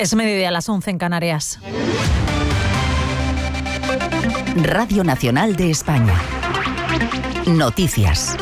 Es mediodía, a las 11 en Canarias. Radio Nacional de España. Noticias.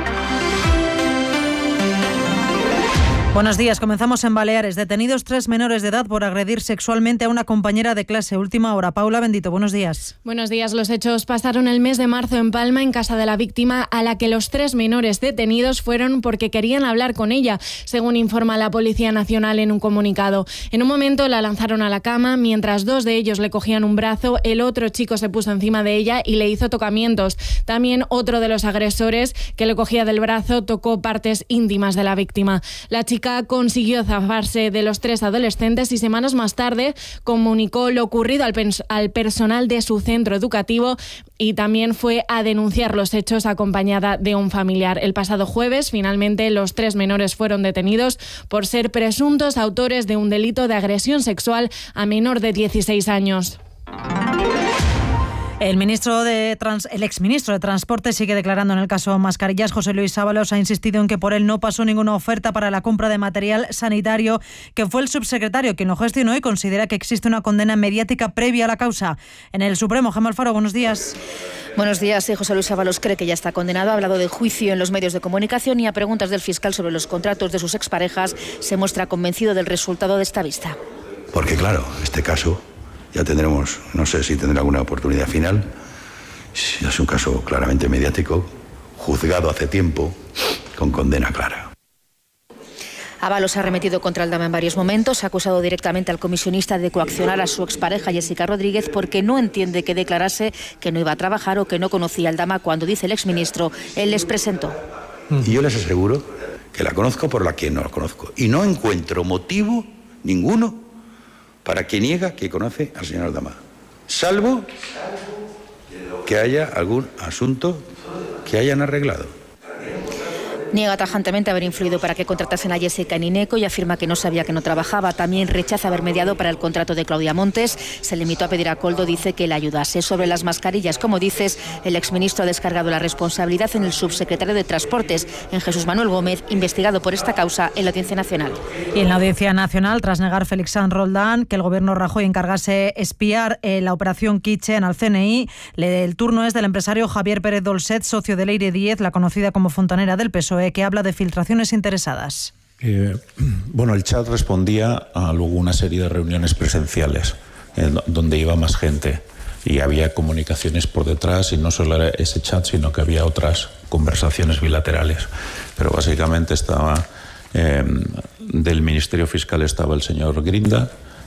Buenos días, comenzamos en Baleares. Detenidos 3 menores de edad por agredir sexualmente a una compañera de clase. Última hora. Paula Bendito, buenos días. Buenos días. Los hechos pasaron el mes de marzo en Palma, en casa de la víctima, a la que los 3 menores detenidos fueron porque querían hablar con ella, según informa la Policía Nacional en un comunicado. En un momento la lanzaron a la cama, mientras 2 de ellos le cogían un brazo, el otro chico se puso encima de ella y le hizo tocamientos. También otro de los agresores, que le cogía del brazo, tocó partes íntimas de la víctima. La chica consiguió zafarse de los 3 adolescentes y semanas más tarde comunicó lo ocurrido al personal de su centro educativo y también fue a denunciar los hechos acompañada de un familiar. El pasado jueves, finalmente, los 3 menores fueron detenidos por ser presuntos autores de un delito de agresión sexual a menor de 16 años. El exministro de Transporte sigue declarando en el caso mascarillas. José Luis Ábalos ha insistido en que por él no pasó ninguna oferta para la compra de material sanitario, que fue el subsecretario quien lo gestionó, y considera que existe una condena mediática previa a la causa. En el Supremo, Gemma Alfaro, buenos días. Buenos días. José Luis Ábalos cree que ya está condenado. Ha hablado de juicio en los medios de comunicación y a preguntas del fiscal sobre los contratos de sus exparejas se muestra convencido del resultado de esta vista. Porque claro, este caso ya tendremos, no sé si tendrá alguna oportunidad final. Es un caso claramente mediático, juzgado hace tiempo, con condena clara. Ábalos ha arremetido contra Aldama en varios momentos, ha acusado directamente al comisionista de coaccionar a su expareja Jessica Rodríguez porque no entiende que declarase que no iba a trabajar o que no conocía a Aldama cuando, dice el exministro, él les presentó. Y yo les aseguro que la conozco por la que no la conozco. Y no encuentro motivo ninguno para que niega que conoce al señor Aldama, salvo que haya algún asunto que hayan arreglado. Niega tajantemente haber influido para que contratasen a Jessica en Ineco y afirma que no sabía que no trabajaba. También rechaza haber mediado para el contrato de Claudia Montes. Se limitó a pedir a Koldo, dice, que le ayudase. Sobre las mascarillas, como dices, el exministro ha descargado la responsabilidad en el subsecretario de Transportes, en Jesús Manuel Gómez, investigado por esta causa en la Audiencia Nacional. Y en la Audiencia Nacional, tras negar Félix Sanz Roldán que el gobierno Rajoy encargase espiar la operación Kitchen al CNI, el turno es del empresario Javier Pérez Dolcet, socio de Leire Díez, la conocida como Fontanera del PSOE, que habla de filtraciones interesadas. El chat respondía a luego una serie de reuniones presenciales donde iba más gente y había comunicaciones por detrás, y no solo era ese chat, sino que había otras conversaciones bilaterales. Pero básicamente estaba del Ministerio Fiscal estaba el señor Grinda,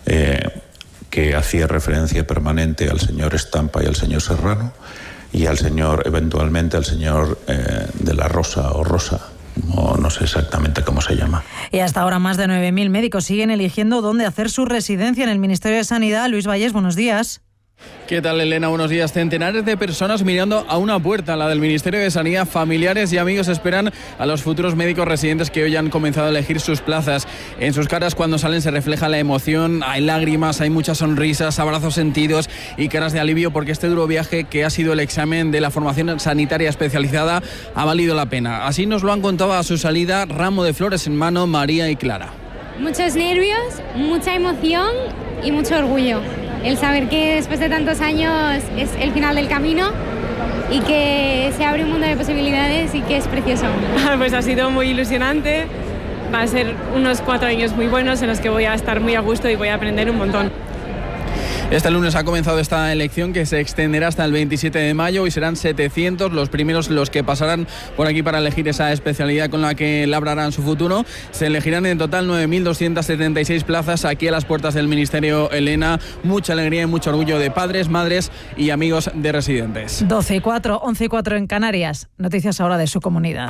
que hacía referencia permanente al señor Estampa y al señor Serrano, y al señor, eventualmente al señor de la Rosa o Rosa, no sé exactamente cómo se llama. Y hasta ahora más de 9.000 médicos siguen eligiendo dónde hacer su residencia en el Ministerio de Sanidad. Luis Vallés, buenos días. ¿Qué tal, Elena? Buenos días. Centenares de personas mirando a una puerta, la del Ministerio de Sanidad. Familiares y amigos esperan a los futuros médicos residentes que hoy han comenzado a elegir sus plazas. En sus caras, cuando salen, se refleja la emoción, hay lágrimas, hay muchas sonrisas, abrazos sentidos y caras de alivio, porque este duro viaje que ha sido el examen de la formación sanitaria especializada ha valido la pena. Así nos lo han contado a su salida, ramo de flores en mano, María y Clara. Muchos nervios, mucha emoción y mucho orgullo. El saber que después de tantos años es el final del camino y que se abre un mundo de posibilidades y que es precioso. Pues ha sido muy ilusionante, va a ser unos 4 años muy buenos en los que voy a estar muy a gusto y voy a aprender un montón. Este lunes ha comenzado esta elección que se extenderá hasta el 27 de mayo y serán 700 los primeros los que pasarán por aquí para elegir esa especialidad con la que labrarán su futuro. Se elegirán en total 9.276 plazas aquí a las puertas del Ministerio, Elena. Mucha alegría y mucho orgullo de padres, madres y amigos de residentes. 12:04, 11:04 en Canarias. Noticias ahora de su comunidad.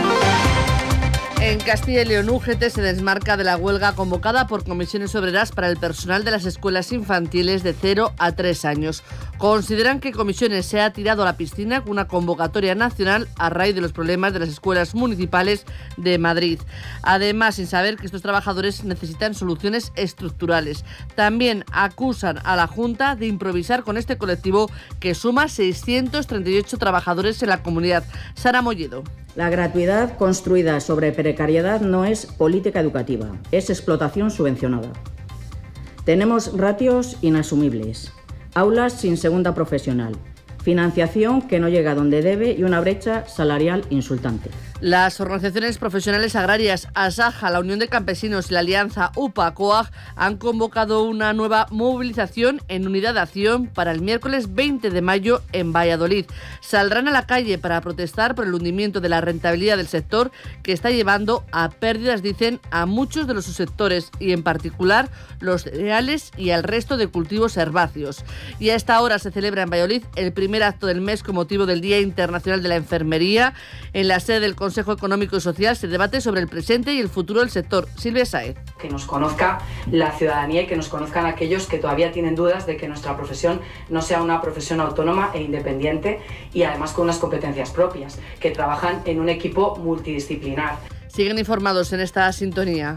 En Castilla y León, UGT se desmarca de la huelga convocada por comisiones obreras para el personal de las escuelas infantiles de 0 a 3 años. Consideran que Comisiones se ha tirado a la piscina con una convocatoria nacional a raíz de los problemas de las escuelas municipales de Madrid. Además, sin saber que estos trabajadores necesitan soluciones estructurales. También acusan a la Junta de improvisar con este colectivo que suma 638 trabajadores en la comunidad. Sara Molledo. La gratuidad construida sobre precariedad no es política educativa, es explotación subvencionada. Tenemos ratios inasumibles, aulas sin segunda profesional, financiación que no llega donde debe y una brecha salarial insultante. Las organizaciones profesionales agrarias ASAJA, la Unión de Campesinos y la Alianza UPA-COAG han convocado una nueva movilización en unidad de acción para el miércoles 20 de mayo en Valladolid. Saldrán a la calle para protestar por el hundimiento de la rentabilidad del sector que está llevando a pérdidas, dicen, a muchos de los subsectores y en particular los cereales y al resto de cultivos herbáceos. Y a esta hora se celebra en Valladolid el primer acto del mes con motivo del Día Internacional de la Enfermería. En la sede del Consejo Económico y Social se debate sobre el presente y el futuro del sector. Silvia Sáez. Que nos conozca la ciudadanía y que nos conozcan aquellos que todavía tienen dudas de que nuestra profesión no sea una profesión autónoma e independiente y además con unas competencias propias, que trabajan en un equipo multidisciplinar. Siguen informados en esta sintonía.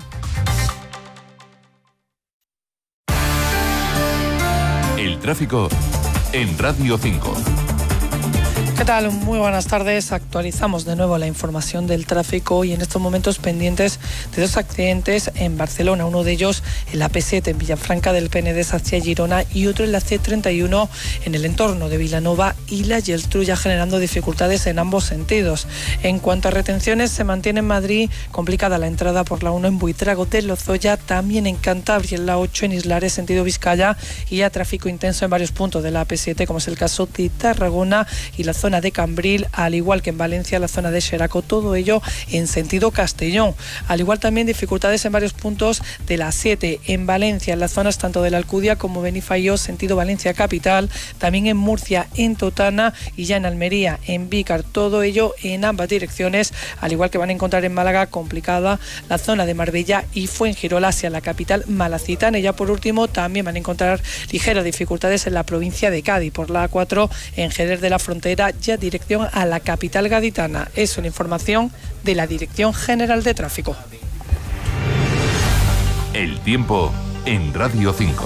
El tráfico en Radio 5. ¿Qué tal? Muy buenas tardes. Actualizamos de nuevo la información del tráfico y en estos momentos pendientes de dos accidentes en Barcelona. Uno de ellos en la P7 en Villafranca del Penedès hacia Girona y otro en la C31 en el entorno de Vilanova y la Geltrú, ya generando dificultades en ambos sentidos. En cuanto a retenciones, se mantiene en Madrid complicada la entrada por la 1 en Buitrago de Lozoya, también en Cantabria en la 8 en Islares sentido Vizcaya y ya tráfico intenso en varios puntos de la P7, como es el caso de Tarragona y la zona de Cambril, al igual que en Valencia la zona de Xeraco, todo ello en sentido Castellón. Al igual también dificultades en varios puntos de la 7 en Valencia, en las zonas tanto de la Alcudia como Benifayó, sentido Valencia capital, también en Murcia, en Totana y ya en Almería, en Vícar, todo ello en ambas direcciones, al igual que van a encontrar en Málaga complicada la zona de Marbella y Fuengirola hacia la capital malacitana. Y ya por último también van a encontrar ligeras dificultades en la provincia de Cádiz, por la A4 en Jerez de la Frontera, ya dirección a la capital gaditana. Es una información de la Dirección General de Tráfico. El tiempo en Radio 5.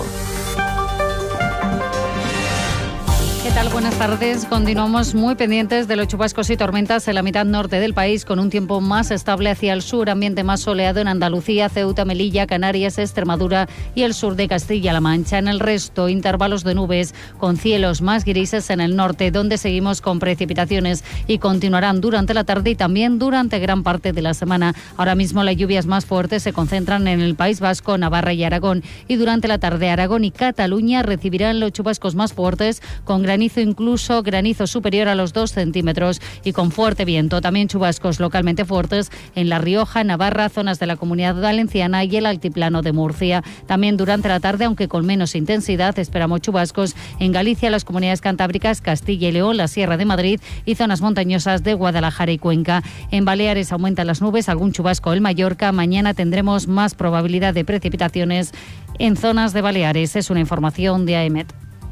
¿Qué tal? Buenas tardes. Continuamos muy pendientes de los chubascos y tormentas en la mitad norte del país, con un tiempo más estable hacia el sur, ambiente más soleado en Andalucía, Ceuta, Melilla, Canarias, Extremadura y el sur de Castilla-La Mancha. En el resto, intervalos de nubes con cielos más grises en el norte, donde seguimos con precipitaciones y continuarán durante la tarde y también durante gran parte de la semana. Ahora mismo las lluvias más fuertes se concentran en el País Vasco, Navarra y Aragón, y durante la tarde Aragón y Cataluña recibirán los chubascos más fuertes, con granizo, incluso granizo superior a los 2 centímetros y con fuerte viento. También chubascos localmente fuertes en La Rioja, Navarra, zonas de la Comunidad Valenciana y el altiplano de Murcia. También durante la tarde, aunque con menos intensidad, esperamos chubascos en Galicia, las comunidades cantábricas, Castilla y León, la Sierra de Madrid y zonas montañosas de Guadalajara y Cuenca. En Baleares aumentan las nubes, algún chubasco en Mallorca. Mañana tendremos más probabilidad de precipitaciones en zonas de Baleares. Es una información de AEMET.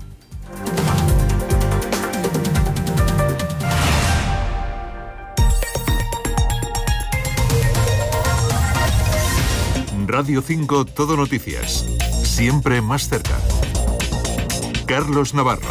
Radio 5 Todo Noticias. Siempre más cerca. Carlos Navarro.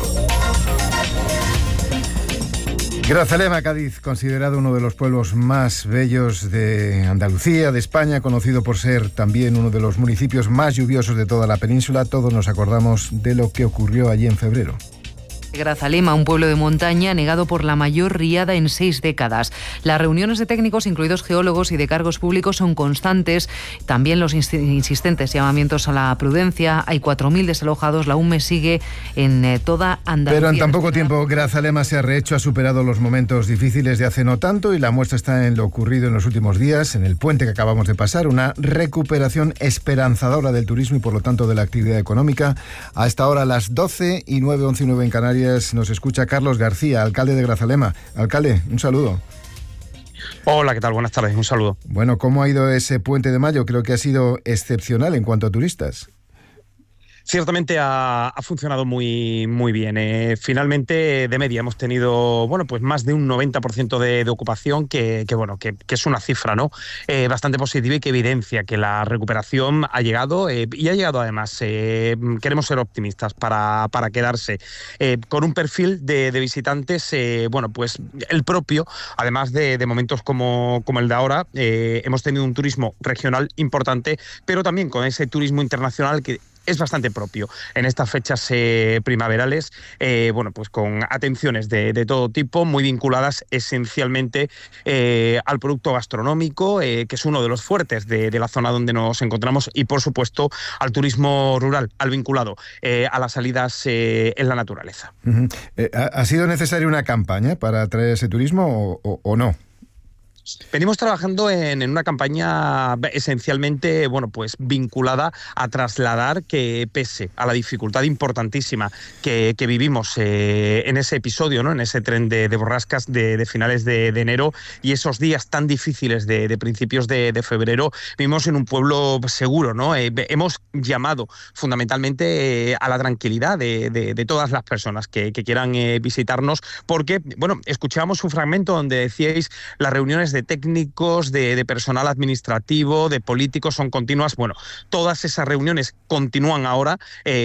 Grazalema, Cádiz, considerado uno de los pueblos más bellos de Andalucía, de España, conocido por ser también uno de los municipios más lluviosos de toda la península. Todos nos acordamos de lo que ocurrió allí en febrero. Grazalema, un pueblo de montaña negado por la mayor riada en 6 décadas. Las reuniones de técnicos, incluidos geólogos y de cargos públicos, son constantes. También los insistentes llamamientos a la prudencia. Hay 4.000 desalojados. La UME sigue en toda Andalucía. Pero en tan poco tiempo, Grazalema se ha rehecho, ha superado los momentos difíciles de hace no tanto y la muestra está en lo ocurrido en los últimos días, en el puente que acabamos de pasar, una recuperación esperanzadora del turismo y por lo tanto de la actividad económica. A esta hora, a las 12 y 9, 11 y 9 en Canarias, nos escucha Carlos García, alcalde de Grazalema. Alcalde, un saludo. Hola, ¿qué tal? Buenas tardes, un saludo. Bueno, ¿cómo ha ido ese puente de mayo? Creo que ha sido excepcional en cuanto a turistas. Ciertamente ha funcionado muy bien. Finalmente, de media, hemos tenido pues más de un 90% de ocupación, que es una cifra, ¿no? Bastante positiva y que evidencia que la recuperación ha llegado y ha llegado además. Queremos ser optimistas para quedarse con un perfil de visitantes, pues el propio, además de momentos como el de ahora. Hemos tenido un turismo regional importante, pero también con ese turismo internacional que es bastante propio en estas fechas primaverales, bueno, pues con atenciones de todo tipo, muy vinculadas esencialmente al producto gastronómico, que es uno de los fuertes de la zona donde nos encontramos, y por supuesto al turismo rural, al vinculado a las salidas en la naturaleza. ¿Ha sido necesaria una campaña para atraer ese turismo o no? Venimos trabajando en una campaña esencialmente, bueno, pues vinculada a trasladar que, pese a la dificultad importantísima que vivimos en ese episodio, ¿no?, en ese tren de borrascas de finales de enero, y esos días tan difíciles de principios de febrero, vivimos en un pueblo seguro, ¿no? Hemos llamado fundamentalmente a la tranquilidad de todas las personas que quieran visitarnos, porque, bueno, escuchábamos un fragmento donde decíais las reuniones de técnicos, de personal administrativo, de políticos son continuas. Bueno, todas esas reuniones continúan ahora,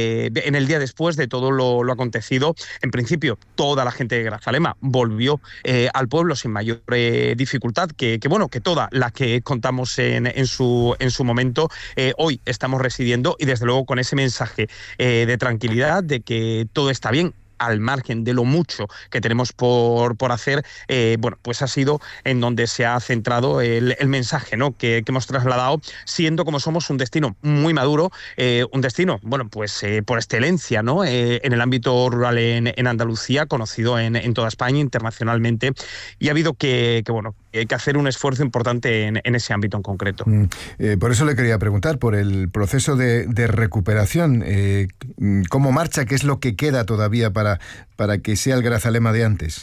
en el día después de todo lo acontecido. En principio, toda la gente de Grazalema volvió al pueblo sin mayor dificultad, que toda la que contamos en su momento. Hoy estamos residiendo, y desde luego con ese mensaje de tranquilidad, de que todo está bien, al margen de lo mucho que tenemos por hacer. Bueno, pues ha sido en donde se ha centrado el mensaje, ¿no?, que hemos trasladado, siendo como somos un destino muy maduro, un destino, bueno, pues por excelencia, ¿no?, en el ámbito rural en Andalucía, conocido en toda España, internacionalmente, y ha habido que hacer un esfuerzo importante en ese ámbito en concreto. Por eso le quería preguntar por el proceso de recuperación. ¿Cómo marcha? ¿Qué es lo que queda todavía para que sea el Grazalema de antes?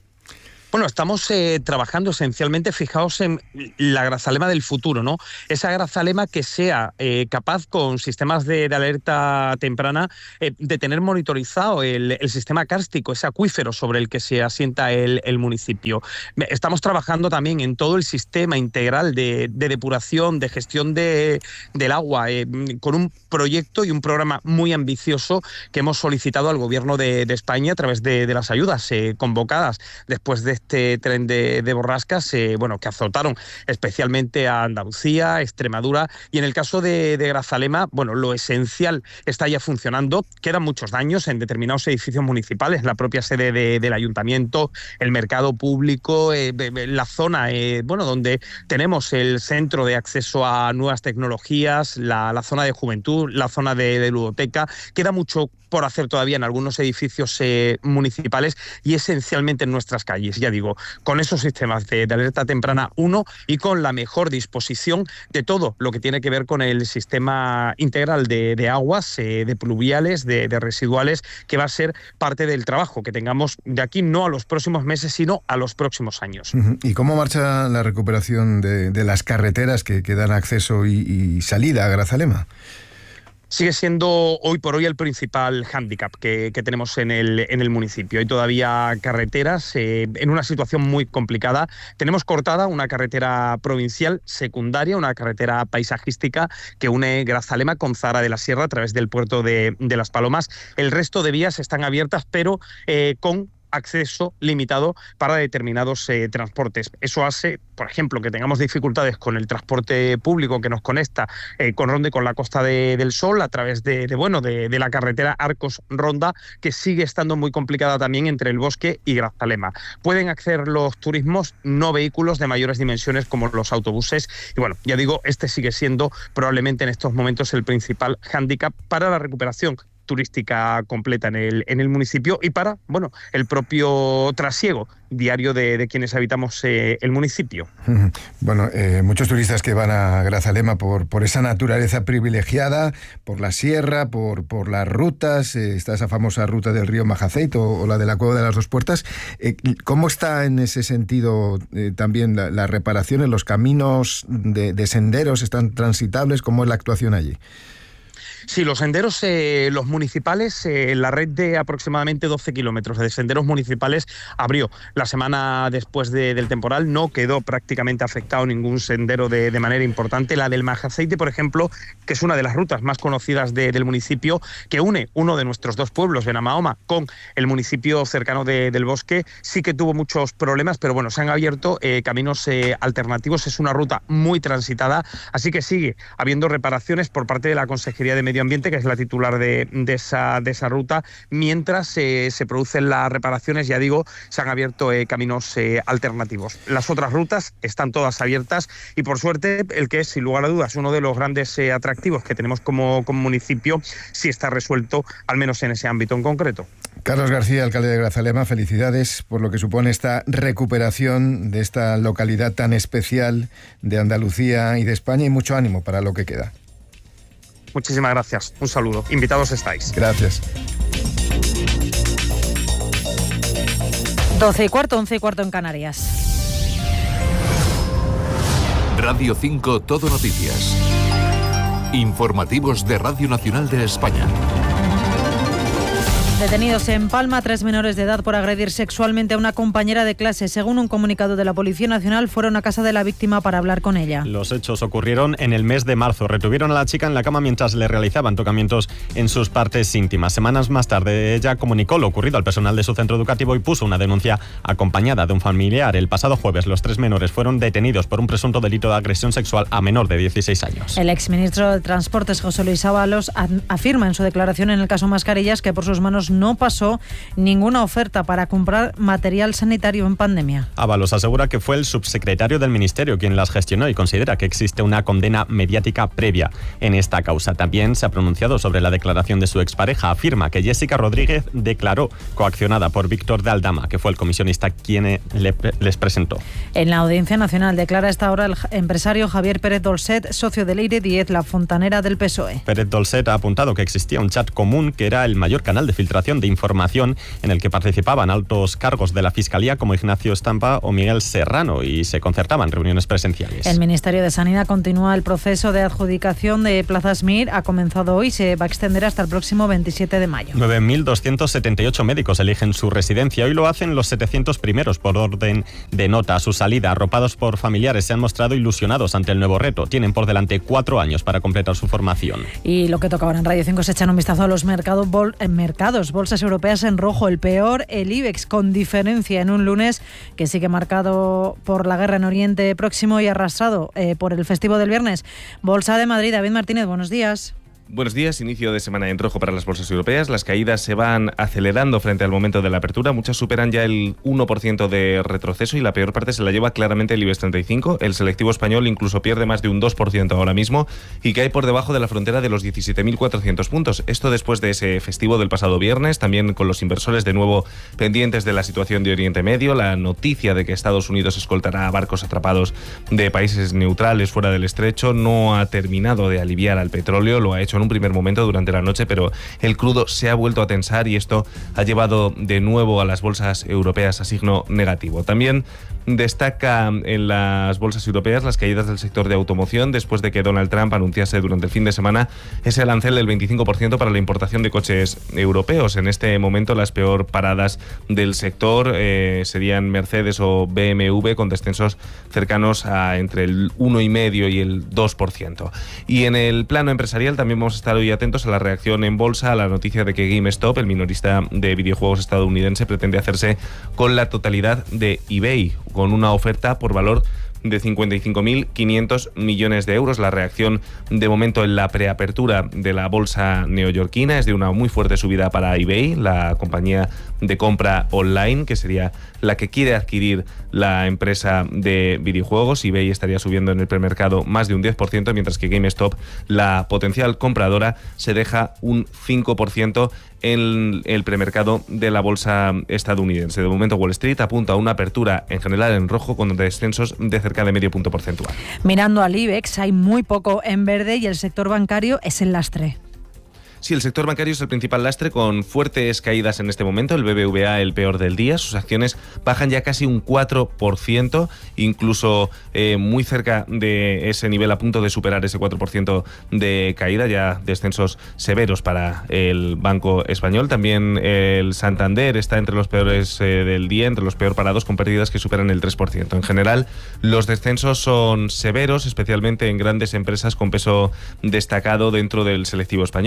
Bueno, estamos trabajando esencialmente, fijaos, en la Grazalema del futuro, ¿no? Esa Grazalema que sea capaz, con sistemas de alerta temprana, de tener monitorizado el sistema kárstico, ese acuífero sobre el que se asienta el municipio. Estamos trabajando también en todo el sistema integral de depuración, de gestión del agua, con un proyecto y un programa muy ambicioso que hemos solicitado al Gobierno de España a través de las ayudas convocadas después de este tren de borrascas, que azotaron especialmente a Andalucía, Extremadura, y en el caso de Grazalema, bueno, lo esencial está ya funcionando. Quedan muchos daños en determinados edificios municipales, la propia sede del ayuntamiento, el mercado público, la zona, donde tenemos el centro de acceso a nuevas tecnologías, la zona de juventud, la zona de ludoteca. Queda mucho por hacer todavía en algunos edificios municipales, y esencialmente en nuestras calles, ya digo, con esos sistemas de alerta temprana 1 y con la mejor disposición de todo lo que tiene que ver con el sistema integral de aguas, de pluviales, de residuales, que va a ser parte del trabajo que tengamos de aquí, no a los próximos meses, sino a los próximos años. ¿Y cómo marcha la recuperación de las carreteras que dan acceso y salida a Grazalema? Sigue siendo hoy por hoy el principal hándicap que tenemos en el municipio. Hay todavía carreteras en una situación muy complicada. Tenemos cortada una carretera provincial secundaria, una carretera paisajística que une Grazalema con Zahara de la Sierra a través del puerto de Las Palomas. El resto de vías están abiertas, pero con acceso limitado para determinados transportes. Eso hace, por ejemplo, que tengamos dificultades con el transporte público que nos conecta con Ronda y con la Costa del Sol a través de la carretera Arcos-Ronda, que sigue estando muy complicada también entre el Bosque y Grazalema. Pueden acceder los turismos, no vehículos de mayores dimensiones como los autobuses, y bueno, ya digo, este sigue siendo probablemente en estos momentos el principal hándicap para la recuperación turística completa en el municipio y para, el propio trasiego diario de quienes habitamos el municipio. Bueno, muchos turistas que van a Grazalema por esa naturaleza privilegiada, por la sierra, por las rutas, está esa famosa ruta del río Majaceit o la de la Cueva de las Dos Puertas. ¿Cómo está en ese sentido también la reparación en los caminos de senderos? ¿Están transitables? ¿Cómo es la actuación allí? Sí, los senderos, los municipales, la red de aproximadamente 12 kilómetros de senderos municipales abrió la semana después del temporal. No quedó prácticamente afectado ningún sendero de manera importante. La del Majaceite, por ejemplo, que es una de las rutas más conocidas del municipio, que une uno de nuestros dos pueblos, Benamahoma, con el municipio cercano del Bosque, sí que tuvo muchos problemas, pero bueno, se han abierto caminos alternativos. Es una ruta muy transitada, así que sigue habiendo reparaciones por parte de la Consejería de Medio Medio Ambiente, que es la titular de esa ruta. Mientras se producen las reparaciones, ya digo, se han abierto caminos alternativos. Las otras rutas están todas abiertas y, por suerte, el que es, sin lugar a dudas, uno de los grandes atractivos que tenemos como municipio, sí está resuelto, al menos en ese ámbito en concreto. Carlos García, alcalde de Grazalema, felicidades por lo que supone esta recuperación de esta localidad tan especial de Andalucía y de España, y mucho ánimo para lo que queda. Muchísimas gracias. Un saludo. Invitados estáis. Gracias. 12:15, 11:15 en Canarias. Radio 5 Todo Noticias. Informativos de Radio Nacional de España. Detenidos en Palma 3 menores de edad por agredir sexualmente a una compañera de clase. Según un comunicado de la Policía Nacional, fueron a casa de la víctima para hablar con ella. Los hechos ocurrieron en el mes de marzo. Retuvieron a la chica en la cama mientras le realizaban tocamientos en sus partes íntimas. Semanas más tarde, ella comunicó lo ocurrido al personal de su centro educativo y puso una denuncia acompañada de un familiar. El pasado jueves, los 3 menores fueron detenidos por un presunto delito de agresión sexual a menor de 16 años. El exministro de Transportes, José Luis Ábalos, afirma en su declaración en el caso Mascarillas que por sus manos no pasó ninguna oferta para comprar material sanitario en pandemia. Ábalos asegura que fue el subsecretario del Ministerio quien las gestionó y considera que existe una condena mediática previa en esta causa. También se ha pronunciado sobre la declaración de su expareja. Afirma que Jessica Rodríguez declaró coaccionada por Víctor de Aldama, que fue el comisionista quien les presentó. En la Audiencia Nacional declara a esta hora el empresario Javier Pérez Dolcet, socio de Leire 10, la fontanera del PSOE. Pérez Dolcet ha apuntado que existía un chat común que era el mayor canal de filtración de información en el que participaban altos cargos de la Fiscalía como Ignacio Estampa o Miguel Serrano y se concertaban reuniones presenciales. El Ministerio de Sanidad continúa el proceso de adjudicación de plazas MIR. Ha comenzado hoy y se va a extender hasta el próximo 27 de mayo. 9.278 médicos eligen su residencia. Hoy lo hacen los 700 primeros por orden de nota. A su salida, arropados por familiares, se han mostrado ilusionados ante el nuevo reto. Tienen por delante 4 años para completar su formación. Y lo que toca ahora en Radio 5 es echar un vistazo a los mercados, bolsas europeas en rojo. El peor, el IBEX, con diferencia en un lunes que sigue marcado por la guerra en Oriente Próximo y arrastrado por el festivo del viernes. Bolsa de Madrid, David Martínez, buenos días. Buenos días, inicio de semana en rojo para las bolsas europeas. Las caídas se van acelerando frente al momento de la apertura. Muchas superan ya el 1% de retroceso y la peor parte se la lleva claramente el IBEX 35. El selectivo español incluso pierde más de un 2% ahora mismo y cae por debajo de la frontera de los 17.400 puntos. Esto después de ese festivo del pasado viernes, también con los inversores de nuevo pendientes de la situación de Oriente Medio, la noticia de que Estados Unidos escoltará a barcos atrapados de países neutrales fuera del estrecho no ha terminado de aliviar al petróleo, lo ha hecho en un primer momento durante la noche, pero el crudo se ha vuelto a tensar y esto ha llevado de nuevo a las bolsas europeas a signo negativo. También destaca en las bolsas europeas las caídas del sector de automoción después de que Donald Trump anunciase durante el fin de semana ese arancel del 25% para la importación de coches europeos. En este momento las peor paradas del sector serían Mercedes o BMW, con descensos cercanos a entre el 1,5% y el 2%. Y en el plano empresarial también vamos a estar hoy atentos a la reacción en bolsa a la noticia de que GameStop, el minorista de videojuegos estadounidense, pretende hacerse con la totalidad de eBay, con una oferta por valor de 55.500 millones de euros. La reacción de momento en la preapertura de la bolsa neoyorquina es de una muy fuerte subida para eBay, la compañía de compra online, que sería la que quiere adquirir la empresa de videojuegos. eBay estaría subiendo en el premercado más de un 10%, mientras que GameStop, la potencial compradora, se deja un 5% en el premercado de la bolsa estadounidense. De momento Wall Street apunta a una apertura en general en rojo con descensos de cerca de medio punto porcentual. Mirando al IBEX hay muy poco en verde y el sector bancario es el lastre. Sí, el sector bancario es el principal lastre, con fuertes caídas en este momento. El BBVA, el peor del día. Sus acciones bajan ya casi un 4%, incluso muy cerca de ese nivel, a punto de superar ese 4% de caída, ya descensos severos para el Banco Español. También el Santander está entre los peores del día, entre los peor parados, con pérdidas que superan el 3%. En general, los descensos son severos, especialmente en grandes empresas con peso destacado dentro del selectivo español. IAG,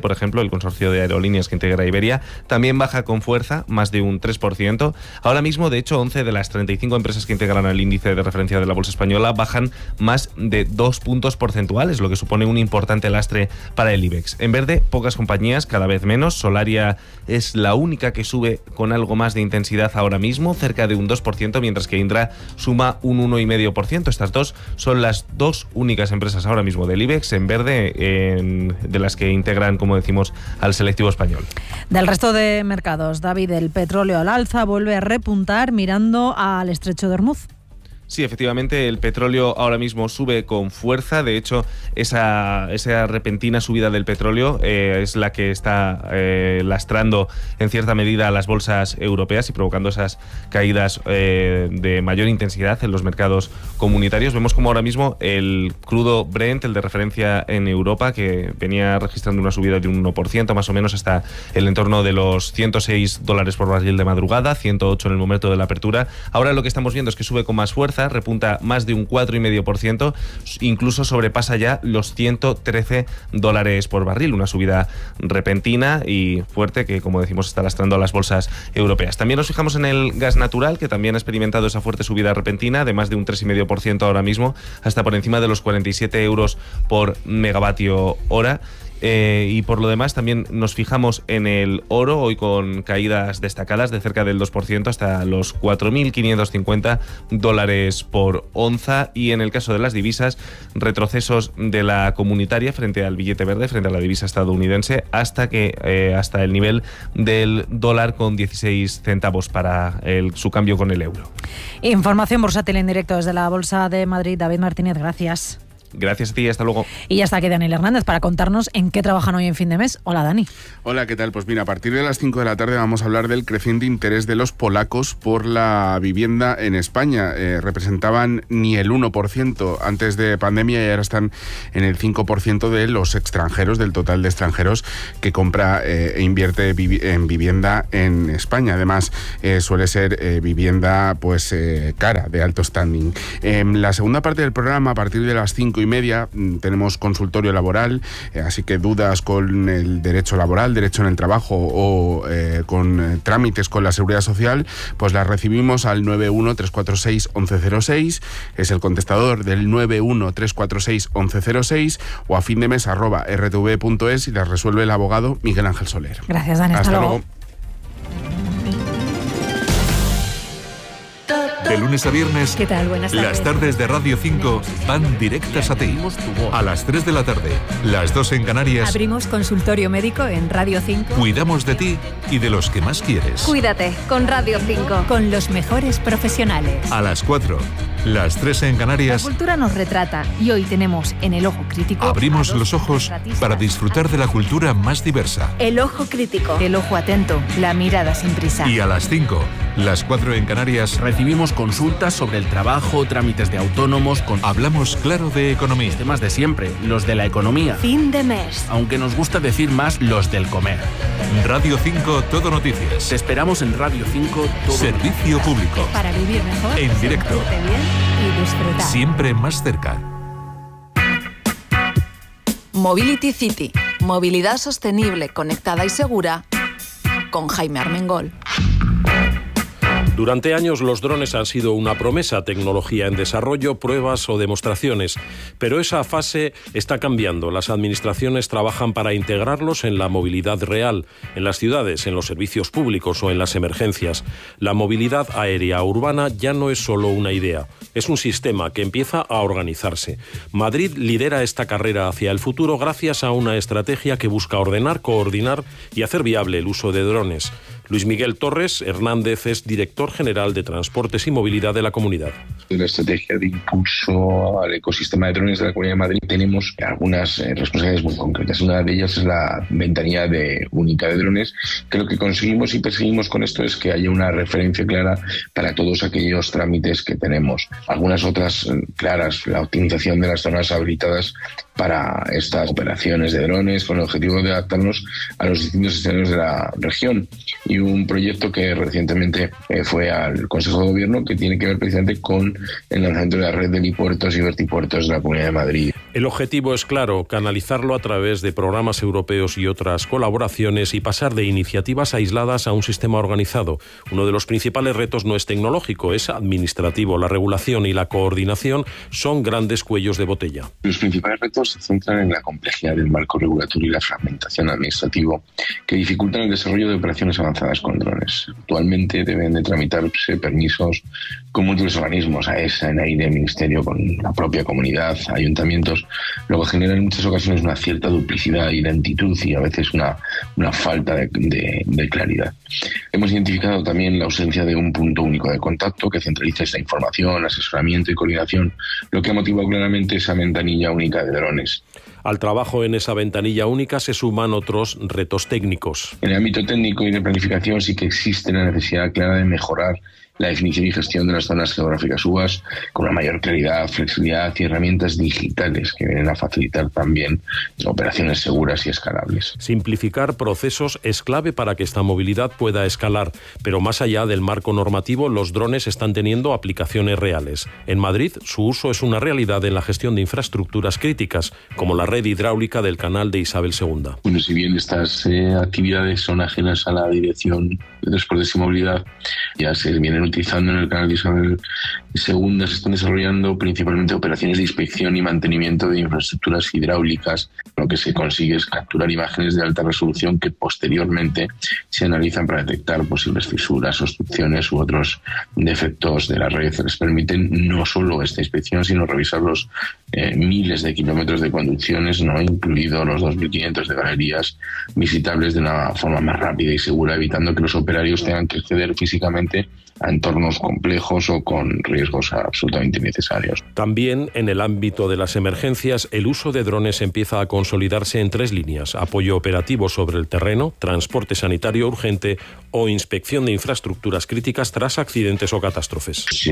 por ejemplo, el consorcio de aerolíneas que integra Iberia, también baja con fuerza, más de un 3%. Ahora mismo, de hecho, 11 de las 35 empresas que integran el índice de referencia de la bolsa española bajan más de 2 puntos porcentuales, lo que supone un importante lastre para el IBEX. En verde, pocas compañías, cada vez menos. Solaria es la única que sube con algo más de intensidad ahora mismo, cerca de un 2%, mientras que Indra suma un 1,5%. Estas dos son las dos únicas empresas ahora mismo del IBEX en verde, de las que integran, como decimos, al selectivo español. Del resto de mercados, David, el petróleo al alza vuelve a repuntar mirando al estrecho de Hormuz. Sí, efectivamente, el petróleo ahora mismo sube con fuerza. De hecho, esa repentina subida del petróleo es la que está lastrando en cierta medida a las bolsas europeas y provocando esas caídas de mayor intensidad en los mercados comunitarios. Vemos como ahora mismo el crudo Brent, el de referencia en Europa, que venía registrando una subida de un 1% más o menos hasta el entorno de los $106 por barril de madrugada, 108 en el momento de la apertura. Ahora lo que estamos viendo es que sube con más fuerza, repunta más de un 4,5%, incluso sobrepasa ya los $113 por barril, una subida repentina y fuerte que, como decimos, está lastrando a las bolsas europeas. También nos fijamos en el gas natural, que también ha experimentado esa fuerte subida repentina de más de un 3,5% ahora mismo, hasta por encima de los 47 euros por megavatio hora. Y por lo demás también nos fijamos en el oro, hoy con caídas destacadas de cerca del 2% hasta los $4.550 por onza, y en el caso de las divisas, retrocesos de la comunitaria frente al billete verde, frente a la divisa estadounidense, hasta el nivel del dólar con 16 centavos para su cambio con el euro. Información bursátil en directo desde la Bolsa de Madrid. David Martínez, gracias. Gracias a ti, hasta luego. Y ya está aquí Daniel Hernández para contarnos en qué trabajan hoy en fin de mes. Hola, Dani. Hola, ¿qué tal? Pues mira, a partir de las 5 de la tarde vamos a hablar del creciente interés de los polacos por la vivienda en España. Representaban ni el 1% antes de pandemia y ahora están en el 5% de los extranjeros, del total de extranjeros que compra e invierte en vivienda en España. Además, suele ser vivienda pues cara, de alto standing. En la segunda parte del programa, a partir de las 5:30, tenemos consultorio laboral, así que dudas con el derecho laboral, derecho en el trabajo o con trámites con la Seguridad Social, pues las recibimos al 91-346-1106, es el contestador del 91-346-1106, o a findemes@rtv.es, y las resuelve el abogado Miguel Ángel Soler. Gracias, Dani. Hasta luego. De lunes a viernes, ¿qué tal? Buenas tardes. Las tardes de Radio 5 van directas a ti. A las 3 de la tarde, las 2 en Canarias. Abrimos consultorio médico en Radio 5. Cuidamos de ti y de los que más quieres. Cuídate con Radio 5. Con los mejores profesionales. A las 4, las 3 en Canarias. La cultura nos retrata y hoy tenemos en El Ojo Crítico. Abrimos los ojos para disfrutar de la cultura más diversa. El Ojo Crítico. El ojo atento, la mirada sin prisa. Y a las 5, las 4 en Canarias. Recibimos consultas sobre el trabajo, trámites de autónomos. Hablamos claro de economía. Los temas de siempre, los de la economía. Fin de mes. Aunque nos gusta decir más los del comer. Radio 5 Todo Noticias. Te esperamos en Radio 5 Todo Servicio público. Para vivir mejor. En directo. Bien y disfrutar. Siempre más cerca. Mobility City. Movilidad sostenible, conectada y segura. Con Jaime Armengol. Durante años los drones han sido una promesa, tecnología en desarrollo, pruebas o demostraciones. Pero esa fase está cambiando. Las administraciones trabajan para integrarlos en la movilidad real, en las ciudades, en los servicios públicos o en las emergencias. La movilidad aérea urbana ya no es solo una idea, es un sistema que empieza a organizarse. Madrid lidera esta carrera hacia el futuro gracias a una estrategia que busca ordenar, coordinar y hacer viable el uso de drones. Luis Miguel Torres Hernández es director general de Transportes y Movilidad de la Comunidad. De la estrategia de impulso al ecosistema de drones de la Comunidad de Madrid tenemos algunas responsabilidades muy concretas. Una de ellas es la ventanilla única de drones, que lo que conseguimos y perseguimos con esto es que haya una referencia clara para todos aquellos trámites que tenemos. Algunas otras claras, la optimización de las zonas habilitadas para estas operaciones de drones con el objetivo de adaptarnos a los distintos escenarios de la región. Y un proyecto que recientemente fue al Consejo de Gobierno que tiene que ver precisamente con el lanzamiento de la red de helipuertos y vertipuertos de la Comunidad de Madrid. El objetivo es claro, canalizarlo a través de programas europeos y otras colaboraciones y pasar de iniciativas aisladas a un sistema organizado. Uno de los principales retos no es tecnológico, es administrativo. La regulación y la coordinación son grandes cuellos de botella. Los principales retos se centran en la complejidad del marco regulatorio y la fragmentación administrativa que dificultan el desarrollo de operaciones avanzadas con drones. Actualmente deben de tramitarse permisos con múltiples organismos, AESA, ENAIRE, Ministerio, con la propia comunidad, ayuntamientos, lo que genera en muchas ocasiones una cierta duplicidad y lentitud y a veces una falta de claridad. Hemos identificado también la ausencia de un punto único de contacto que centralice esa información, asesoramiento y coordinación, lo que ha motivado claramente esa ventanilla única de drones. Al trabajo en esa ventanilla única se suman otros retos técnicos. En el ámbito técnico y de planificación sí que existe la necesidad clara de mejorar la definición y gestión de las zonas geográficas UAS con una mayor claridad, flexibilidad y herramientas digitales que vienen a facilitar también operaciones seguras y escalables. Simplificar procesos es clave para que esta movilidad pueda escalar, pero más allá del marco normativo, los drones están teniendo aplicaciones reales. En Madrid, su uso es una realidad en la gestión de infraestructuras críticas, como la red hidráulica del canal de Isabel II. Bueno, si bien estas actividades son ajenas a la Dirección de Transportes y Movilidad, ya se vienen utilizando en el canal de Isabel II, se están desarrollando principalmente operaciones de inspección y mantenimiento de infraestructuras hidráulicas. Lo que se consigue es capturar imágenes de alta resolución que posteriormente se analizan para detectar posibles fisuras, obstrucciones u otros defectos de la red. Les permiten no solo esta inspección, sino revisar los miles de kilómetros de conducciones, no incluido los 2.500 de galerías visitables, de una forma más rápida y segura, evitando que los operarios tengan que acceder físicamente a entornos complejos o con riesgos absolutamente innecesarios. También en el ámbito de las emergencias, el uso de drones empieza a consolidarse en 3 líneas: apoyo operativo sobre el terreno, transporte sanitario urgente o inspección de infraestructuras críticas tras accidentes o catástrofes. Si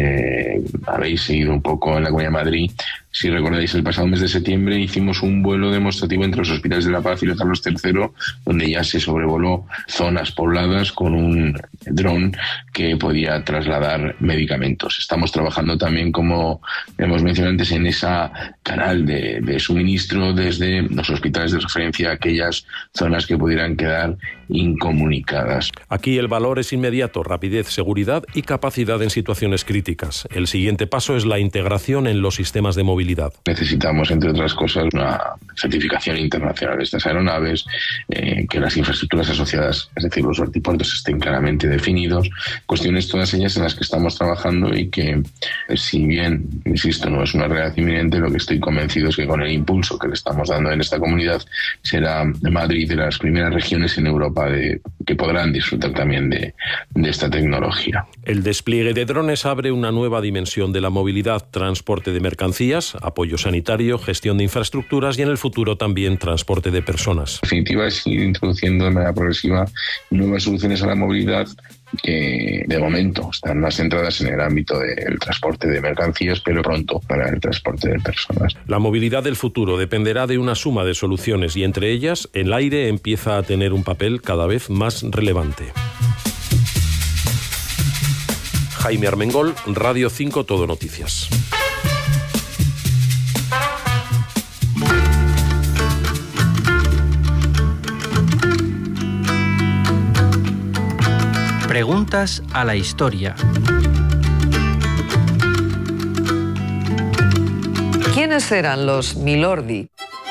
habéis seguido un poco en la Comunidad de Madrid, si recordáis, el pasado mes de septiembre hicimos un vuelo demostrativo entre los Hospitales de la Paz y los Carlos III, donde ya se sobrevoló zonas pobladas con un dron que podía trasladar medicamentos. Estamos trabajando también, como hemos mencionado antes, en esa canal de suministro desde los hospitales de referencia a aquellas zonas que pudieran quedar incomunicadas. Aquí el valor es inmediato: rapidez, seguridad y capacidad en situaciones críticas. El siguiente paso es la integración en los sistemas de movilidad. Necesitamos, entre otras cosas, una certificación internacional de estas aeronaves, que las infraestructuras asociadas, es decir, los vertipuertos, estén claramente definidos. Cuestiones todas ellas en las que estamos trabajando y que, si bien, insisto, no es una realidad inminente, lo que estoy convencido es que con el impulso que le estamos dando en esta comunidad, será Madrid de las primeras regiones en Europa que podrán disfrutar también de esta tecnología. El despliegue de drones abre una nueva dimensión de la movilidad: transporte de mercancías, apoyo sanitario, gestión de infraestructuras y, en el futuro, también transporte de personas. En definitiva, es ir introduciendo de manera progresiva nuevas soluciones a la movilidad que de momento están más centradas en el ámbito del transporte de mercancías, pero pronto para el transporte de personas. La movilidad del futuro dependerá de una suma de soluciones y, entre ellas, el aire empieza a tener un papel cada vez más relevante. Jaime Armengol, Radio 5 Todo Noticias. Preguntas a la historia. ¿Quiénes eran los Milordi?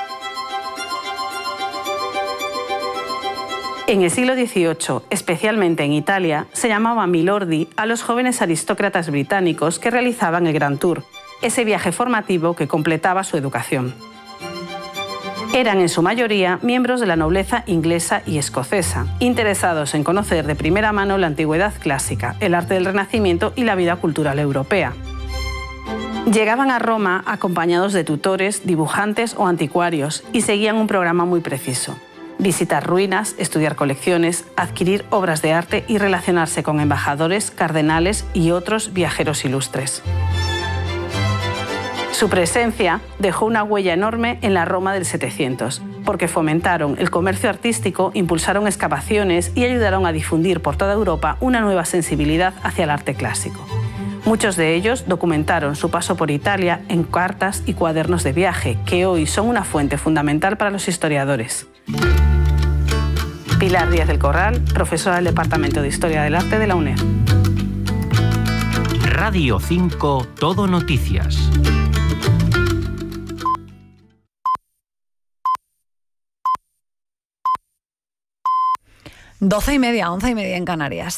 En el siglo XVIII, especialmente en Italia, se llamaba Milordi a los jóvenes aristócratas británicos que realizaban el Grand Tour, ese viaje formativo que completaba su educación. Eran en su mayoría miembros de la nobleza inglesa y escocesa, interesados en conocer de primera mano la antigüedad clásica, el arte del Renacimiento y la vida cultural europea. Llegaban a Roma acompañados de tutores, dibujantes o anticuarios y seguían un programa muy preciso: visitar ruinas, estudiar colecciones, adquirir obras de arte y relacionarse con embajadores, cardenales y otros viajeros ilustres. Su presencia dejó una huella enorme en la Roma del 700, porque fomentaron el comercio artístico, impulsaron excavaciones y ayudaron a difundir por toda Europa una nueva sensibilidad hacia el arte clásico. Muchos de ellos documentaron su paso por Italia en cartas y cuadernos de viaje, que hoy son una fuente fundamental para los historiadores. Pilar Díaz del Corral, profesora del Departamento de Historia del Arte de la UNED. Radio 5 Todo Noticias. Doce y media, 11:30 en Canarias.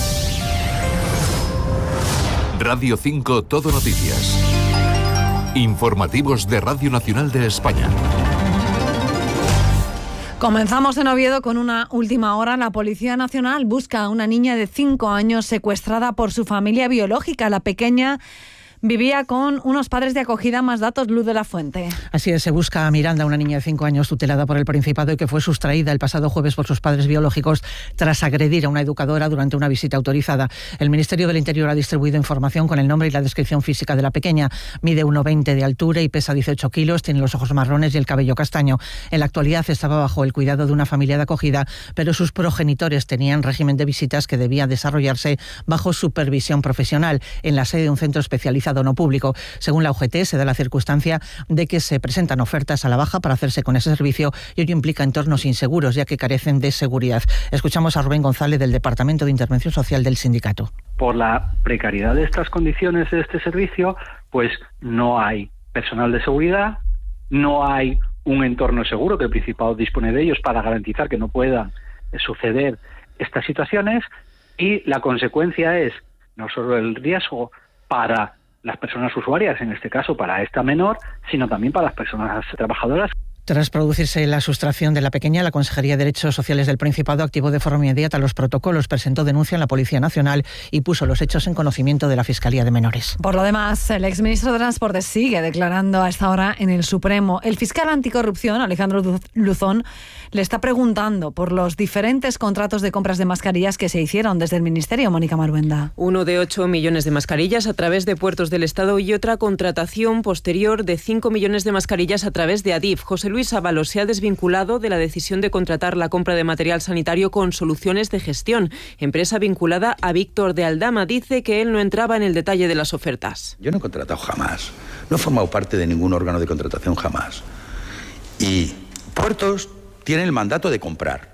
Radio 5 Todo Noticias. Informativos de Radio Nacional de España. Comenzamos en Oviedo con una última hora. La Policía Nacional busca a una niña de 5 años secuestrada por su familia biológica. La pequeña vivía con unos padres de acogida. Más datos, Luz de la Fuente. Así es, se busca a Miranda, una niña de 5 años tutelada por el Principado y que fue sustraída el pasado jueves por sus padres biológicos tras agredir a una educadora durante una visita autorizada. El Ministerio del Interior ha distribuido información con el nombre y la descripción física de la pequeña. Mide 1,20 de altura y pesa 18 kilos, tiene los ojos marrones y el cabello castaño. En la actualidad estaba bajo el cuidado de una familia de acogida, pero sus progenitores tenían régimen de visitas que debía desarrollarse bajo supervisión profesional en la sede de un centro especializado no público. Según la UGT, se da la circunstancia de que se presentan ofertas a la baja para hacerse con ese servicio y ello implica entornos inseguros, ya que carecen de seguridad. Escuchamos a Rubén González del Departamento de Intervención Social del sindicato. Por la precariedad de estas condiciones de este servicio, pues no hay personal de seguridad, no hay un entorno seguro, que el Principado dispone de ellos para garantizar que no puedan suceder estas situaciones, y la consecuencia es no solo el riesgo para las personas usuarias, en este caso para esta menor, sino también para las personas trabajadoras. Tras producirse la sustracción de la pequeña, la Consejería de Derechos Sociales del Principado activó de forma inmediata los protocolos, presentó denuncia en la Policía Nacional y puso los hechos en conocimiento de la Fiscalía de Menores. Por lo demás, el exministro de Transporte sigue declarando a esta hora en el Supremo. El fiscal anticorrupción, Alejandro Luzón, le está preguntando por los diferentes contratos de compras de mascarillas que se hicieron desde el Ministerio. Mónica Maruenda. Uno de 8 millones de mascarillas a través de puertos del Estado y otra contratación posterior de 5 millones de mascarillas a través de Adif. José Luis Ábalos se ha desvinculado de la decisión de contratar la compra de material sanitario con Soluciones de Gestión, empresa vinculada a Víctor de Aldama. Dice que él no entraba en el detalle de las ofertas. Yo no he contratado jamás, no he formado parte de ningún órgano de contratación jamás. Y Puertos tiene el mandato de comprar,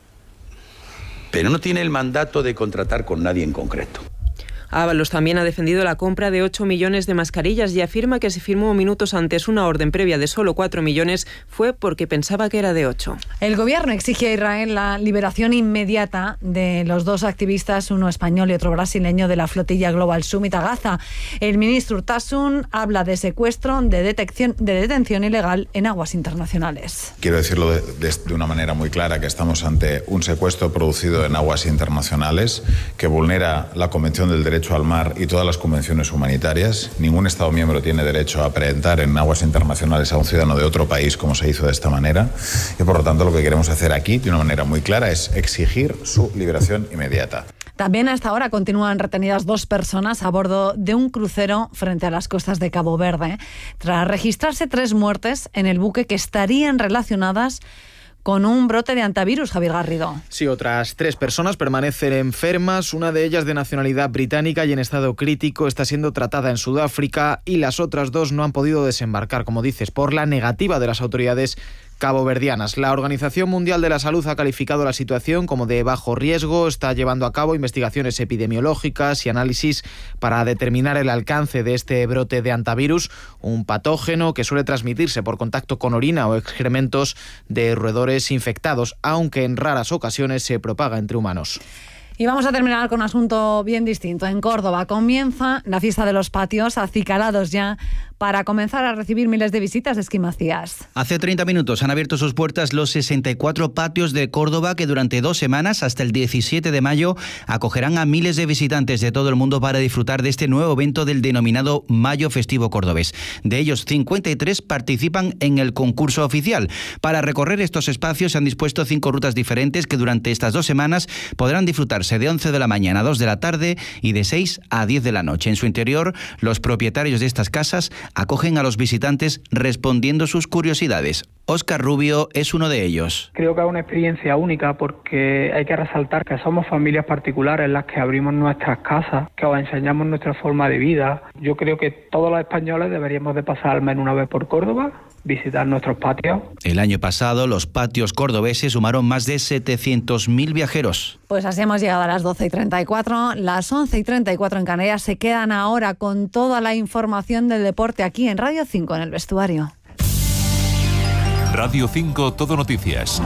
pero no tiene el mandato de contratar con nadie en concreto. Ábalos también ha defendido la compra de 8 millones de mascarillas y afirma que se firmó minutos antes una orden previa de solo 4 millones fue porque pensaba que era de 8. El gobierno exige a Israel la liberación inmediata de los 2 activistas, uno español y otro brasileño, de la flotilla Global Summit a Gaza. El ministro Urtasun habla de secuestro, de detención ilegal en aguas internacionales. Quiero decirlo de una manera muy clara, que estamos ante un secuestro producido en aguas internacionales que vulnera la Convención del Derecho al Mar y todas las convenciones humanitarias. Ningún Estado miembro tiene derecho a aprehentar en aguas internacionales a un ciudadano de otro país como se hizo de esta manera. Y por lo tanto lo que queremos hacer aquí de una manera muy clara es exigir su liberación inmediata. También a esta hora continúan retenidas 2 personas a bordo de un crucero frente a las costas de Cabo Verde, tras registrarse 3 muertes en el buque que estarían relacionadas con un brote de antivirus. Javier Garrido. Sí, otras 3 personas permanecen enfermas, una de ellas de nacionalidad británica y en estado crítico, está siendo tratada en Sudáfrica, y las otras 2 no han podido desembarcar, como dices, por la negativa de las autoridades caboverdianas. La Organización Mundial de la Salud ha calificado la situación como de bajo riesgo, está llevando a cabo investigaciones epidemiológicas y análisis para determinar el alcance de este brote de antivirus, un patógeno que suele transmitirse por contacto con orina o excrementos de roedores infectados, aunque en raras ocasiones se propaga entre humanos. Y vamos a terminar con un asunto bien distinto. En Córdoba comienza la fiesta de los patios, acicalados ya para comenzar a recibir miles de visitas. Esquí Macías. Hace 30 minutos han abierto sus puertas los 64 patios de Córdoba que durante 2 semanas, hasta el 17 de mayo, acogerán a miles de visitantes de todo el mundo para disfrutar de este nuevo evento del denominado Mayo Festivo Cordobés. De ellos, 53 participan en el concurso oficial. Para recorrer estos espacios se han dispuesto 5 rutas diferentes que durante estas 2 semanas podrán disfrutarse de 11 de la mañana a 2 de la tarde y de 6 a 10 de la noche. En su interior, los propietarios de estas casas acogen a los visitantes respondiendo sus curiosidades. Óscar Rubio es uno de ellos. Creo que es una experiencia única porque hay que resaltar que somos familias particulares las que abrimos nuestras casas, que os enseñamos nuestra forma de vida. Yo creo que todos los españoles deberíamos de pasar al menos una vez por Córdoba, visitar nuestros patios. El año pasado los patios cordobeses sumaron más de 700.000 viajeros. Pues así hemos llegado a las 12:34, las 11:34 en Canarias. Se quedan ahora con toda la información del deporte aquí en Radio 5 en el vestuario. Radio 5 Todo Noticias.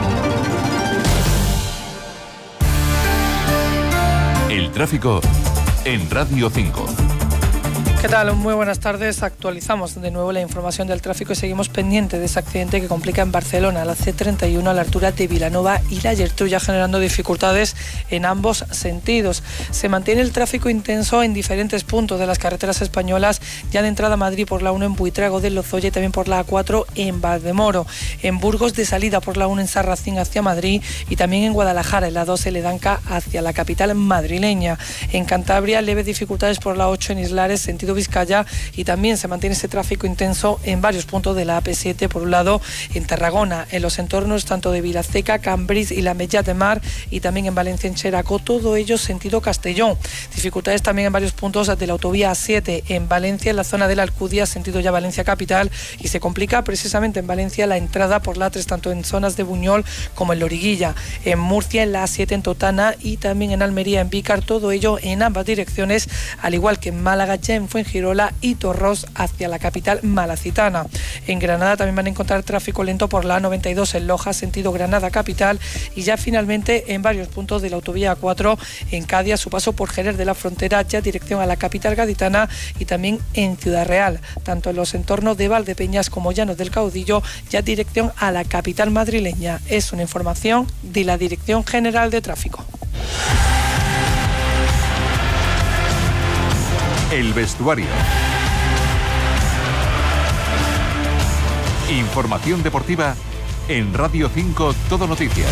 El tráfico en Radio 5. ¿Qué tal? Muy buenas tardes. Actualizamos de nuevo la información del tráfico y seguimos pendientes de ese accidente que complica en Barcelona, la C31 a la altura de Vilanova y la Gertruya, generando dificultades en ambos sentidos. Se mantiene el tráfico intenso en diferentes puntos de las carreteras españolas, ya de entrada a Madrid por la 1 en Buitrago de Lozoya y también por la A4 en Valdemoro. En Burgos de salida por la 1 en Sarracín hacia Madrid y también en Guadalajara en la 2 en Ledanca hacia la capital madrileña. En Cantabria, leves dificultades por la 8 en Islares, sentido Vizcaya, y también se mantiene ese tráfico intenso en varios puntos de la AP7, por un lado en Tarragona, en los entornos tanto de Vilaseca, Cambrils y la Mella de Mar, y también en Valencia, en Xeraco, todo ello sentido Castellón. Dificultades también en varios puntos de la autovía A7 en Valencia, en la zona de la Alcudia, sentido ya Valencia capital, y se complica precisamente en Valencia la entrada por la A3, tanto en zonas de Buñol como en Loriguilla. En Murcia, en la A7 en Totana y también en Almería, en Vícar, todo ello en ambas direcciones, al igual que en Málaga, ya en Fuengirola y Torros hacia la capital malacitana. En Granada también van a encontrar tráfico lento por la A92 en Loja, sentido Granada capital, y ya finalmente en varios puntos de la autovía A4 en Cádiz, a su paso por Jerez de la Frontera, ya dirección a la capital gaditana, y también en Ciudad Real, tanto en los entornos de Valdepeñas como Llanos del Caudillo, ya dirección a la capital madrileña. Es una información de la Dirección General de Tráfico. El vestuario. Información deportiva en Radio 5 Todo Noticias.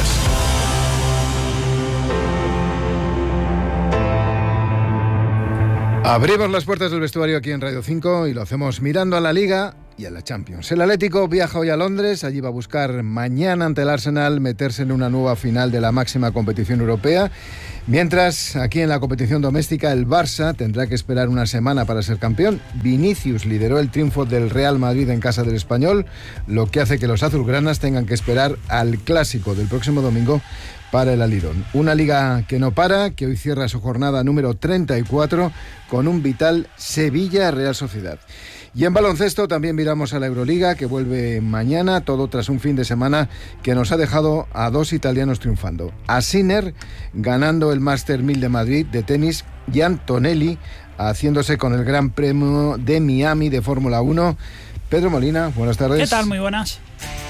Abrimos las puertas del vestuario aquí en Radio 5 y lo hacemos mirando a la Liga y a la Champions. El Atlético viaja hoy a Londres, allí va a buscar mañana ante el Arsenal meterse en una nueva final de la máxima competición europea. Mientras, aquí en la competición doméstica, el Barça tendrá que esperar una semana para ser campeón. Vinicius lideró el triunfo del Real Madrid en casa del Español, lo que hace que los azulgranas tengan que esperar al clásico del próximo domingo para el alirón. Una liga que no para, que hoy cierra su jornada número 34 con un vital Sevilla-Real Sociedad. Y en baloncesto también miramos a la Euroliga, que vuelve mañana, todo tras un fin de semana que nos ha dejado a dos italianos triunfando. A Sinner ganando el Master 1000 de Madrid de tenis y Antonelli haciéndose con el Gran Premio de Miami de Fórmula 1. Pedro Molina, buenas tardes. ¿Qué tal? Muy buenas.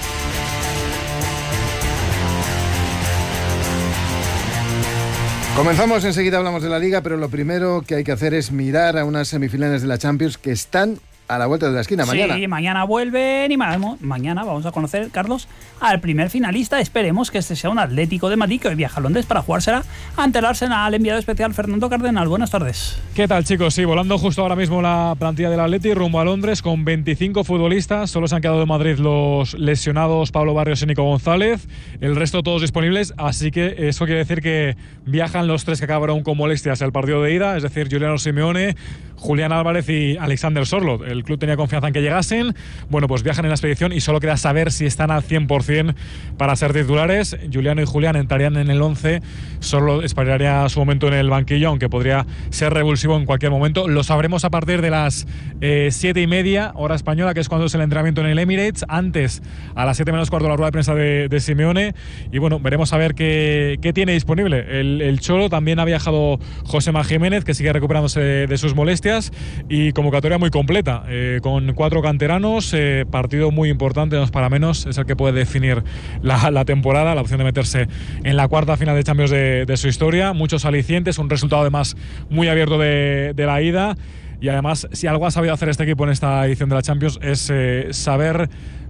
Comenzamos, enseguida hablamos de la Liga, pero lo primero que hay que hacer es mirar a unas semifinales de la Champions que están a la vuelta de la esquina mañana. Sí, mañana vuelven y mañana vamos a conocer, Carlos, al primer finalista. Esperemos que este sea un Atlético de Madrid que hoy viaja a Londres para jugársela ante el Arsenal. Enviado especial Fernando Cardenal. Buenas tardes. ¿Qué tal, chicos? Sí, volando justo ahora mismo la plantilla del Atleti rumbo a Londres con 25 futbolistas. Solo se han quedado en Madrid los lesionados Pablo Barrios y Nico González. El resto todos disponibles, así que eso quiere decir que viajan los tres que acabaron con molestias el partido de ida, es decir, Giuliano Simeone, Julián Álvarez y Alexander Sorloth. El club tenía confianza en que llegasen. Bueno, pues viajan en la expedición y solo queda saber si están al 100% para ser titulares. Giuliano y Julián entrarían en el 11. Sorloth esperaría su momento en el banquillo, aunque podría ser revulsivo en cualquier momento. Lo sabremos a partir de las 7:30, hora española, que es cuando es el entrenamiento en el Emirates. Antes, a las 7 menos cuarto, la rueda de prensa de Simeone. Y bueno, veremos a ver qué tiene disponible. El Cholo, también ha viajado Josema Jiménez, que sigue recuperándose de sus molestias. Y convocatoria muy completa, con 4 canteranos, partido muy importante, no es para menos, es el que puede definir la temporada, la opción de meterse en la cuarta final de Champions de su historia. Muchos alicientes, un resultado además muy abierto de la ida, y además, si algo ha sabido hacer este equipo en esta edición de la Champions es saber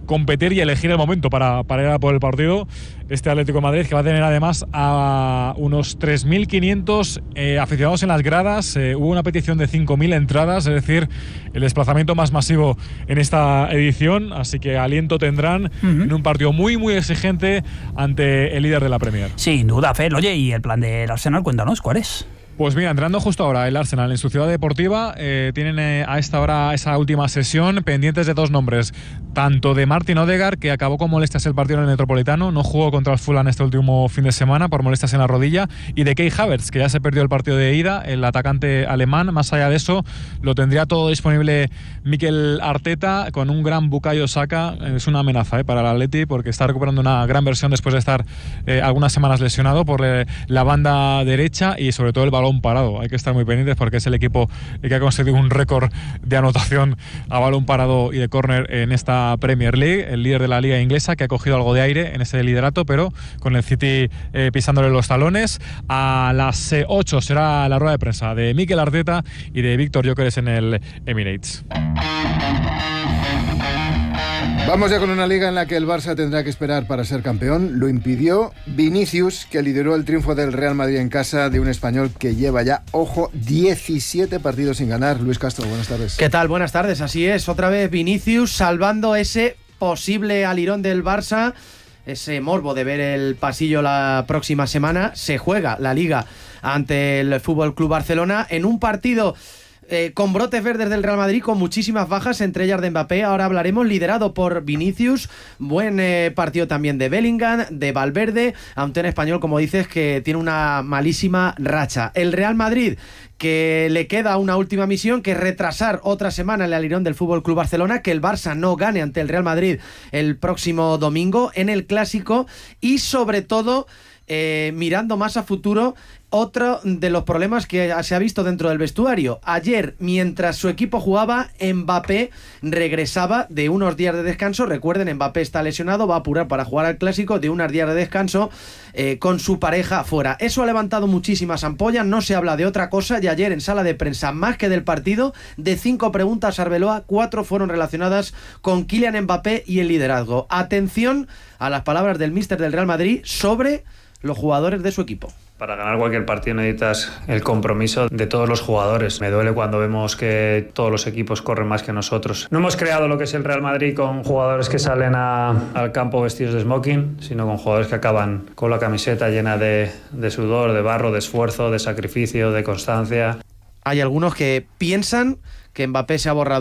competir y elegir el momento para ir a por el partido. Este Atlético de Madrid, que va a tener además a unos 3.500 aficionados en las gradas. Hubo una petición de 5.000 entradas, es decir, el desplazamiento más masivo en esta edición, así que aliento tendrán en un partido muy muy exigente ante el líder de la Premier. Sin duda, Fer. Oye, ¿y el plan del Arsenal? Cuéntanos, ¿cuál es? Pues mira, entrando justo ahora el Arsenal en su ciudad deportiva, tienen a esta hora esa última sesión pendientes de 2 nombres, tanto de Martin Odegaard, que acabó con molestias el partido en el Metropolitano, no jugó contra el Fulham este último fin de semana por molestias en la rodilla, y de Kai Havertz, que ya se perdió el partido de ida, el atacante alemán. Más allá de eso, lo tendría todo disponible Mikel Arteta, con un gran Bukayo Saka. Es una amenaza para el Atleti, porque está recuperando una gran versión después de estar algunas semanas lesionado por la banda derecha, y sobre todo el balón parado. Hay que estar muy pendientes porque es el equipo que ha conseguido un récord de anotación a balón parado y de córner en esta Premier League, el líder de la liga inglesa, que ha cogido algo de aire en ese liderato, pero con el City pisándole los talones. A las 8 será la rueda de prensa de Mikel Arteta y de Víctor Gyökeres en el Emirates. Vamos ya con una liga en la que el Barça tendrá que esperar para ser campeón. Lo impidió Vinicius, que lideró el triunfo del Real Madrid en casa de un español que lleva ya, ojo, 17 partidos sin ganar. Luis Castro, buenas tardes. ¿Qué tal? Buenas tardes, así es. Otra vez Vinicius salvando ese posible alirón del Barça, ese morbo de ver el pasillo la próxima semana. Se juega la liga ante el Fútbol Club Barcelona en un partido con brotes verdes del Real Madrid, con muchísimas bajas, entre ellas de Mbappé. Ahora hablaremos, liderado por Vinicius. Buen partido también de Bellingham, de Valverde, ante un español, como dices, que tiene una malísima racha. El Real Madrid, que le queda una última misión, que es retrasar otra semana el alirón del Fútbol Club Barcelona, que el Barça no gane ante el Real Madrid el próximo domingo en el Clásico, y sobre todo mirando más a futuro, otro de los problemas que se ha visto dentro del vestuario. Ayer, mientras su equipo jugaba, Mbappé regresaba de unos días de descanso. Recuerden, Mbappé está lesionado, va a apurar para jugar al Clásico, de unos días de descanso, con su pareja fuera. Eso ha levantado muchísimas ampollas, no se habla de otra cosa, y ayer en sala de prensa, más que del partido, de 5 preguntas a Arbeloa, 4 fueron relacionadas con Kylian Mbappé y el liderazgo. Atención a las palabras del míster del Real Madrid sobre los jugadores de su equipo. Para ganar cualquier partido necesitas el compromiso de todos los jugadores. Me duele cuando vemos que todos los equipos corren más que nosotros. No hemos creado lo que es el Real Madrid con jugadores que salen al campo vestidos de smoking, sino con jugadores que acaban con la camiseta llena de sudor, de barro, de esfuerzo, de sacrificio, de constancia. Hay algunos que piensan que Mbappé se ha borrado